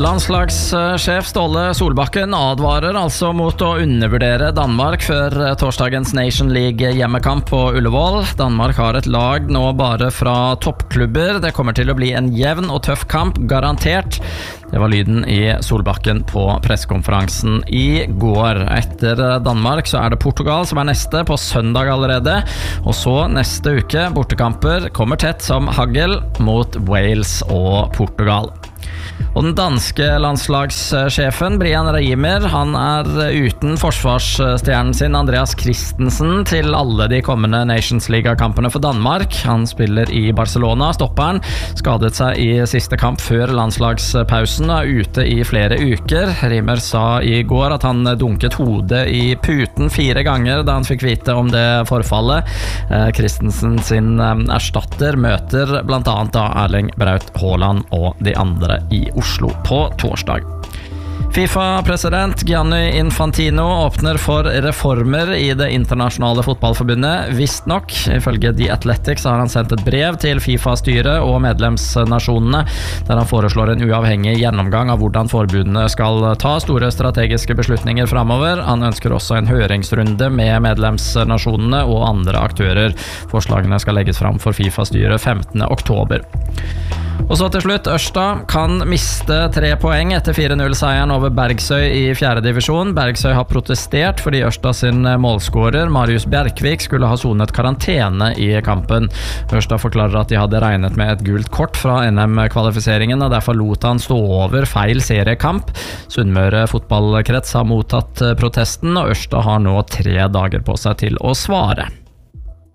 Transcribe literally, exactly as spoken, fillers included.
Landslagssjef Ståle Solbakken advarer altså mot å undervurdere Danmark før torsdagens Nation League hjemmekamp på Ullevål. Danmark har et lag nå bare fra toppklubber. Det kommer til å bli en jevn og tøff kamp, garantert. Det var lyden i Solbakken på pressekonferansen i går. Etter Danmark så er det Portugal som er neste på søndag allerede. Og så neste uke bortekamper kommer tett som hagl mot Wales og Portugal. Og den danske landslagssjefen Brian Reimer, han er uten forsvarsstjernen sin Andreas Christensen til alle de kommende Nations League-kampene for Danmark. Han spiller i Barcelona. Stopperen skadet seg i siste kamp før landslagspausen og er ute i flere uker. Reimer sa i går at han dunket hodet i puten fire ganger da han fikk vite om det forfallet. Christensen sin erstatter møter blant annet da Erling Braut Haaland og de andre i Oslo på torsdag. FIFA-president Gianni Infantino åpner for reformer i det internasjonale fotballforbundet. Visst nok, ifølge The Athletic så har han sendt et brev til FIFA-styret og medlemsnasjonene, der han foreslår en uavhengig gjennomgang av hvordan forbundene skal ta store strategiske beslutninger fremover. Han ønsker også en høringsrunde med medlemsnasjonene og andre aktører. Forslagene skal legges fram for FIFA-styret femtende oktober. Og så til slutt, Ørsta kan miste tre poeng etter fire null-seieren over Bergsøy i fjerde divisjon. Bergsøy har protestert fordi Ørsta sin målskårer, Marius Bjerkvik, skulle ha sonet karantene i kampen. Ørsta forklarer at de hadde regnet med et gult kort fra N M-kvalifiseringen, og derfor lot han stå over feil seriekamp. Sunnmøre fotballkrets har mottatt protesten, og Ørsta har nå tre dager på seg til å svare.